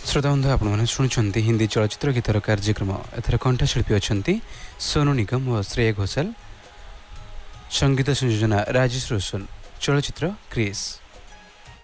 श्रोता बंधु आपने शुणुंट हिंदी चलचित्र गीतर कार्यक्रम एथर कंठशिल्पी अच्छा सोनू निगम और श्रेया घोषाल, संगीत संयोजना राजेश रोशन, चलचित्र क्रिस।